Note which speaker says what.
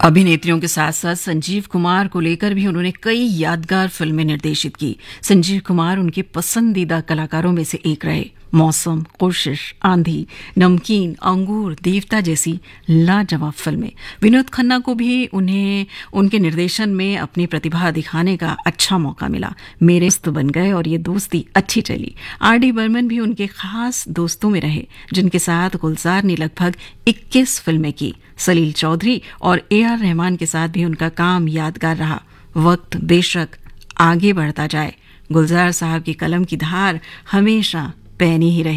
Speaker 1: अभिनेत्रियों के साथ साथ संजीव कुमार को लेकर भी उन्होंने कई यादगार फिल्में निर्देशित की। संजीव कुमार उनके पसंदीदा कलाकारों में से एक रहे। मौसम, कोशिश, आंधी, नमकीन, अंगूर, देवता जैसी लाजवाब फिल्में। विनोद खन्ना को भी उन्हें उनके निर्देशन में अपनी प्रतिभा दिखाने का अच्छा मौका मिला। मेरे दोस्त बन गए और ये दोस्ती अच्छी चली। R.D. बर्मन भी उनके खास दोस्तों में रहे, जिनके साथ गुलजार ने लगभग 21 फिल्में की। सलील चौधरी और A.R. रहमान के साथ भी उनका काम यादगार रहा। वक्त बेशक आगे बढ़ता जाए, गुलजार साहब की कलम की धार हमेशा पैनी ही रही।